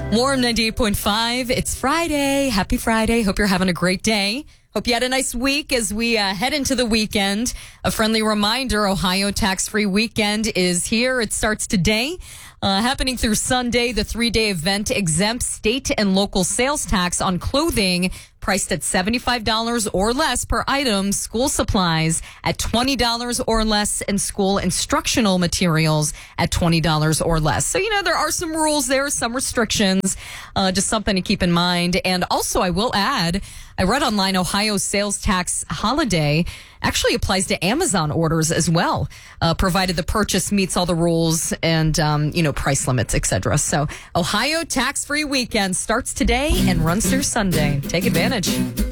Warm 98.5. It's Friday. Happy Friday. Hope you're having a great day. Hope you had a nice week as we head into the weekend. A friendly reminder, Ohio Tax-Free Weekend is here. It starts today. Happening through Sunday, the 3-day event exempts state and local sales tax on clothing priced at $75 or less per item, school supplies at $20 or less, and school instructional materials at $20 or less. So, there are some rules there, some restrictions, just something to keep in mind. And also, I will add, I read online Ohio's sales tax holiday actually applies to Amazon orders as well, provided the purchase meets all the rules and, price limits, etc. So Ohio Tax-Free Weekend starts today and runs through Sunday. Take advantage.